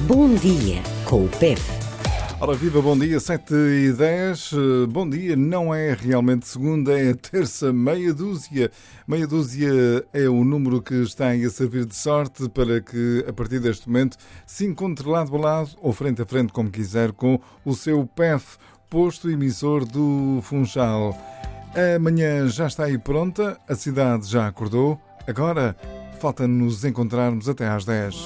Bom dia com o PEP. Ora viva, bom dia, 7h10. Bom dia, não é realmente segunda, é terça, meia dúzia. Meia dúzia é o número que está aí a servir de sorte para que, a partir deste momento, se encontre lado a lado ou frente a frente, como quiser, com o seu PEF, posto emissor do Funchal. A manhã já está aí pronta, a cidade já acordou. Agora, falta-nos encontrarmos até às 10.